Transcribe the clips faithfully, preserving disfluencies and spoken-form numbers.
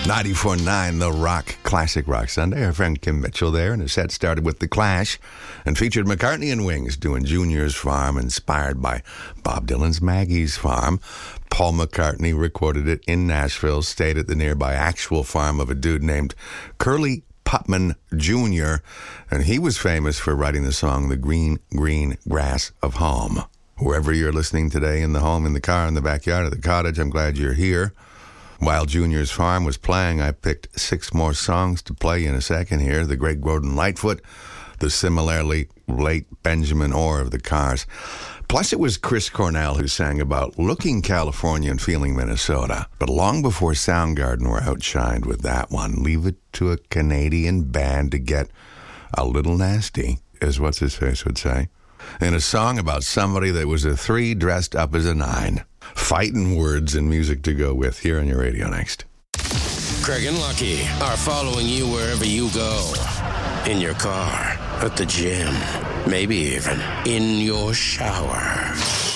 ninety-four point nine The Rock, Classic Rock Sunday. Our friend Kim Mitchell there, and his set started with The Clash and featured McCartney and Wings doing Junior's Farm, inspired by Bob Dylan's Maggie's Farm. Paul McCartney recorded it in Nashville, stayed at the nearby actual farm of a dude named Curly Putman Junior, and he was famous for writing the song The Green, Green Grass of Home. Wherever you're listening today, in the home, in the car, in the backyard, at the cottage, I'm glad you're here. While Junior's Farm was playing, I picked six more songs to play in a second here. The great Gordon Lightfoot, the similarly late Benjamin Orr of the Cars. Plus, it was Chris Cornell who sang about looking California and feeling Minnesota. But long before Soundgarden were outshined with that one, leave it to a Canadian band to get a little nasty, as what's-his-face would say, in a song about somebody that was a three dressed up as a nine. Fighting words and music to go with here on your radio next. Craig and Lucky are following you wherever you go. In your car, at the gym, maybe even in your shower.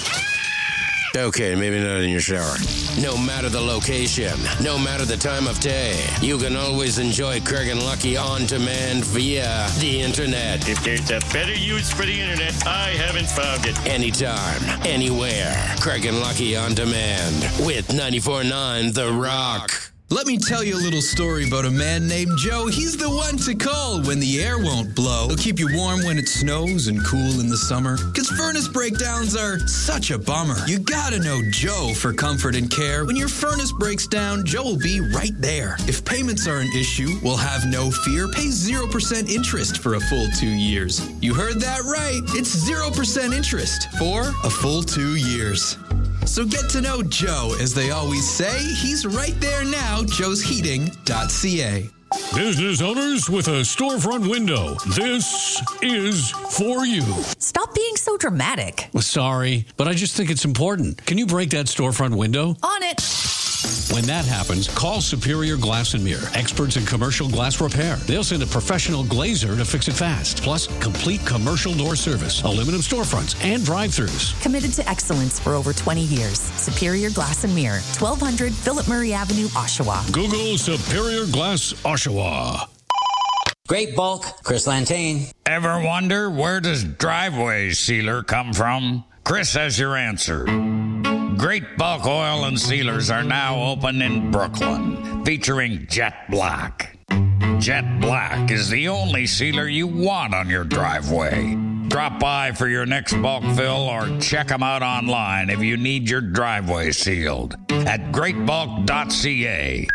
Okay, maybe not in your shower. No matter the location, no matter the time of day, you can always enjoy Craig and Lucky on demand via the internet. If there's a better use for the internet, I haven't found it. Anytime, anywhere. Craig and Lucky on demand with ninety-four point nine The Rock. Let me tell you a little story about a man named Joe. He's the one to call when the air won't blow. He'll keep you warm when it snows and cool in the summer. Because furnace breakdowns are such a bummer. You gotta know Joe for comfort and care. When your furnace breaks down, Joe will be right there. If payments are an issue, we'll have no fear. Pay zero percent interest for a full two years. You heard that right. It's zero percent interest for a full two years. So get to know Joe. As they always say, he's right there now, joes heating dot c a. Business owners with a storefront window, this is for you. Stop being so dramatic. Well, sorry, but I just think it's important. Can you break that storefront window? On it. When that happens, call Superior Glass and Mirror, experts in commercial glass repair. They'll send a professional glazer to fix it fast. Plus, complete commercial door service, aluminum storefronts, and drive-thrus. Committed to excellence for over twenty years. Superior Glass and Mirror, twelve hundred Philip Murray Avenue, Oshawa. Google Superior Glass Oshawa. Great Bulk, Chris Lantain. Ever wonder where does driveway sealer come from? Chris has your answer. Great Bulk Oil and Sealers are now open in Brooklyn, featuring Jet Black. Jet Black is the only sealer you want on your driveway. Drop by for your next bulk fill or check them out online if you need your driveway sealed at great bulk dot c a.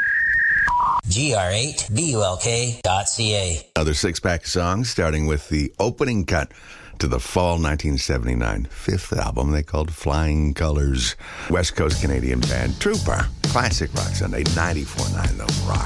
G R eight B U L K dot C A. Another six-pack of songs, starting with the opening cut to the fall nineteen seventy-nine fifth album they called Flying Colors. West Coast Canadian band Trooper. Classic Rock Sunday, ninety-four point nine The Rock.